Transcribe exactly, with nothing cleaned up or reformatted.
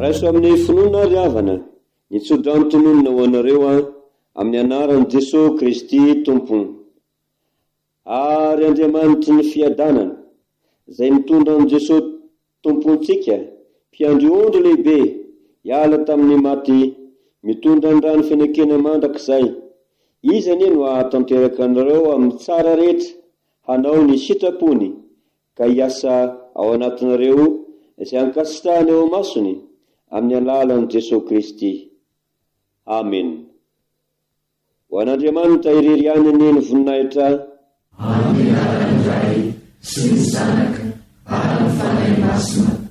raiso amin'ny finoana ry havana nitsodranotononona ho anareo a amin'ny anaran'i Jesosy Kristy tompony. Ary Andriamanitry ny fiadanana izay mitondra an' Jesosy tompontsika mpiandry ondry lehibe hiala tamin'ny maty, mitondra ny rano fenekena mandrakizay, izy anie no ahatanteraka anareo amin'ny tsara rehetra hanao ny sitrapony ka hiasa ao anatinareo izay ankasitrahany eo masony amin'ny alalan'i Jesosy Kristy. Amen. Ho an'Andriamanitra irery ihany ny voninahitra. Amin'ny anaran'ny Ray sy ny Zanaka ary ny Fanahy Masina.